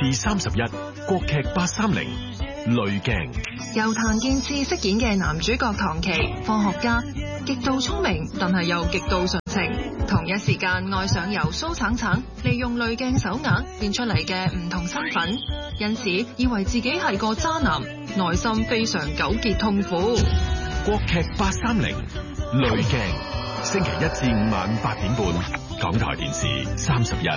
31國劇830濾鏡， 由譚健次飾演嘅男主角唐琪，科學家，極度聰明，但係又極度純情，同一時間愛上由蘇橙橙利用濾鏡手鐲變出嚟嘅唔同身份，因此以為自己係個渣男，內心非常糾結痛苦。 國劇830濾鏡，星期1至5晚8點半，港台電視31。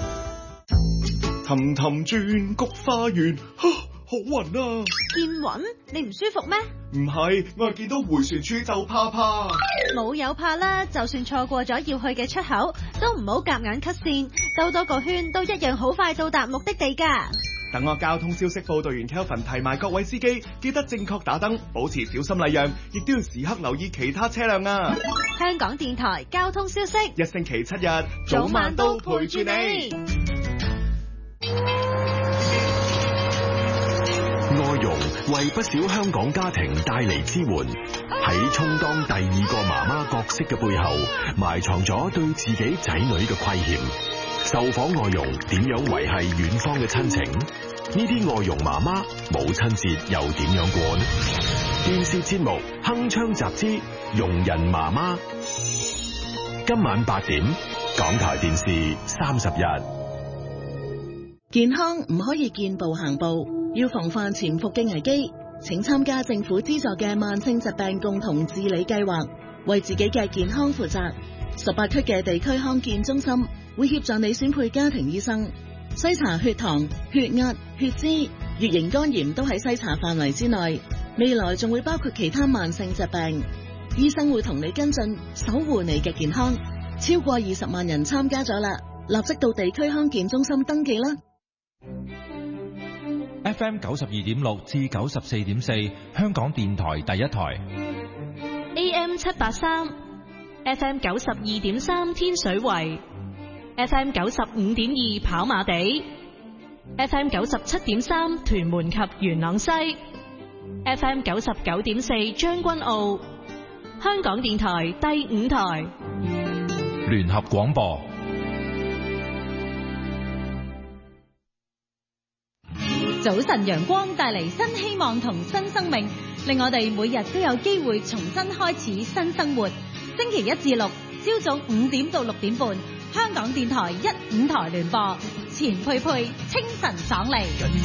氹氹轉菊花園，好暈啊！ 見暈？你唔舒服咩？ 唔係，我係見到回旋處就怕。 冇有怕啦，就算錯過咗要去嘅出口，都唔好夾硬 cut 線，兜多個圈都一樣好快到達目的地㗎。 等我交通消息報道員 Kelvin 提埋各位司機，記得正確打燈，保持小心禮讓，亦都要時刻留意其他車輛啊！ 香港電台交通消息， 一星期7日，早晚都陪住你。 外傭為不少香港家庭帶嚟支援，喺充當第二個媽媽角色嘅背後，埋藏咗對自己仔女嘅虧欠。受訪外傭點樣維繫遠方嘅親情？呢啲外傭媽媽母親節又點樣過呢？電視節目《鏗鏘集之傭人媽媽》，今晚8點，港台電視31。 健康唔可以見步行步，要防範潛伏嘅危機。請參加政府資助嘅慢性疾病共同治理計劃，為自己嘅健康負責。18區嘅地區康健中心會協助你選配家庭醫生，篩查血糖、血壓、血脂、乙型肝炎都喺篩查範圍之內。未來仲會包括其他慢性疾病，醫生會同你跟進，守護你嘅健康。超過20萬人參加咗啦，立即到地區康健中心登記啦。 FM 92.6至94.4，香港電台第一台。 AM 783。FM 92.3天水圍，FM 95.2跑馬地，FM 97.3屯門及元朗西，FM 99.4將軍澳，香港電台第5台聯合廣播。 早晨陽光帶嚟新希望同新生命，令我哋每日都有機會重新開始新生活。星期1至6，朝早5點到6點半，香港電台1、5台聯播，錢佩佩清晨爽利。